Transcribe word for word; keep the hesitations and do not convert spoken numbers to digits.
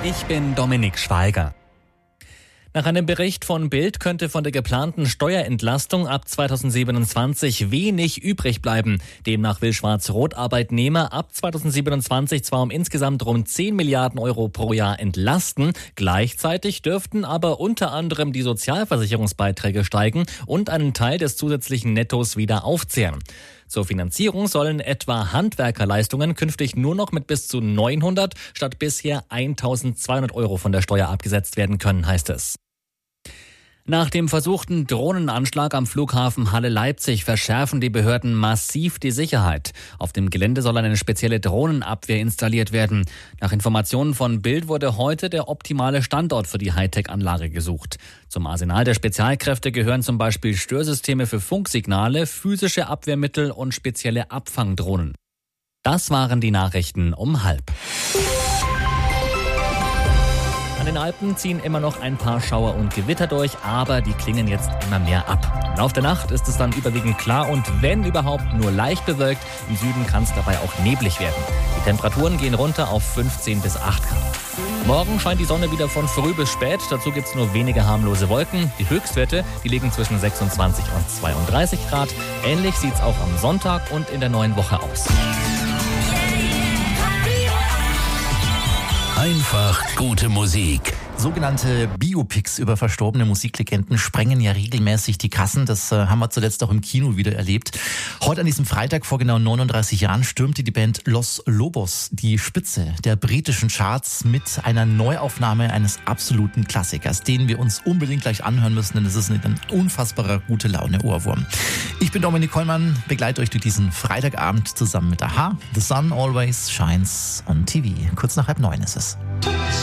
Ich bin Dominik Schweiger. Nach einem Bericht von Bild könnte von der geplanten Steuerentlastung ab zweitausendsiebenundzwanzig wenig übrig bleiben. Demnach will Schwarz-Rot Arbeitnehmer ab zweitausendsiebenundzwanzig zwar um insgesamt rund zehn Milliarden Euro pro Jahr entlasten, gleichzeitig dürften aber unter anderem die Sozialversicherungsbeiträge steigen und einen Teil des zusätzlichen Nettos wieder aufzehren. Zur Finanzierung sollen etwa Handwerkerleistungen künftig nur noch mit bis zu neunhundert statt bisher eintausendzweihundert Euro von der Steuer abgesetzt werden können, heißt es. Nach dem versuchten Drohnenanschlag am Flughafen Halle-Leipzig verschärfen die Behörden massiv die Sicherheit. Auf dem Gelände soll eine spezielle Drohnenabwehr installiert werden. Nach Informationen von Bild wurde heute der optimale Standort für die Hightech-Anlage gesucht. Zum Arsenal der Spezialkräfte gehören zum Beispiel Störsysteme für Funksignale, physische Abwehrmittel und spezielle Abfangdrohnen. Das waren die Nachrichten um halb. An den Alpen ziehen immer noch ein paar Schauer und Gewitter durch, aber die klingen jetzt immer mehr ab. Im Laufe der Nacht ist es dann überwiegend klar und wenn überhaupt nur leicht bewölkt. Im Süden kann es dabei auch neblig werden. Die Temperaturen gehen runter auf fünfzehn bis acht Grad. Morgen scheint die Sonne wieder von früh bis spät. Dazu gibt es nur wenige harmlose Wolken. Die Höchstwerte, die liegen zwischen sechsundzwanzig und zweiunddreißig Grad. Ähnlich sieht es auch am Sonntag und in der neuen Woche aus. Einfach gute Musik. Sogenannte Biopics über verstorbene Musiklegenden sprengen ja regelmäßig die Kassen. Das äh, haben wir zuletzt auch im Kino wieder erlebt. Heute an diesem Freitag vor genau neununddreißig Jahren stürmte die Band Los Lobos die Spitze der britischen Charts mit einer Neuaufnahme eines absoluten Klassikers, den wir uns unbedingt gleich anhören müssen, denn es ist ein unfassbarer gute Laune-Ohrwurm. Ich bin Dominik Kollmann, begleite euch durch diesen Freitagabend zusammen mit Aha. The Sun Always Shines on T V. Kurz nach halb neun ist es.